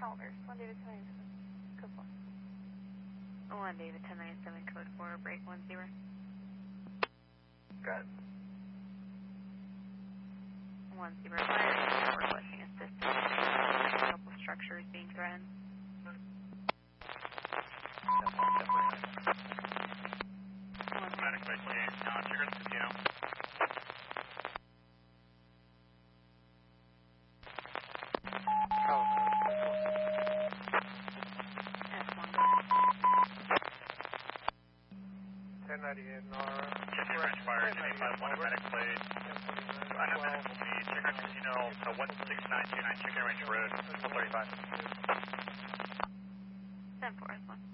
calendars. 1 David 1097, code 4. 1 David 1097, code 4, break 10. Got it. 10 fire, requesting assistance. A couple structures being threatened. 1 by 28, now trigger the casino. Check your French fire, 251 medic plate. I have medic will be check out casino, 16929, check your range road, 135. 10-4,